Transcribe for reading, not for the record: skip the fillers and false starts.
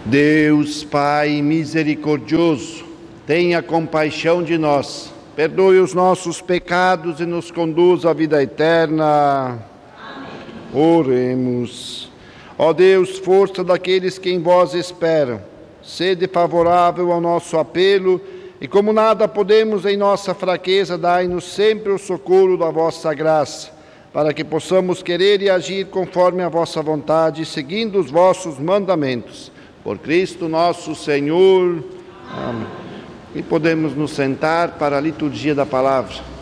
Deus Pai misericordioso, tenha compaixão de nós, perdoe os nossos pecados e nos conduza à vida eterna. Amém. Oremos. Ó Deus, força daqueles que em vós esperam, sede favorável ao nosso apelo, e como nada podemos em nossa fraqueza, dai-nos sempre o socorro da vossa graça, para que possamos querer e agir conforme a vossa vontade, seguindo os vossos mandamentos. Por Cristo nosso Senhor. Amém. E podemos nos sentar para a liturgia da palavra.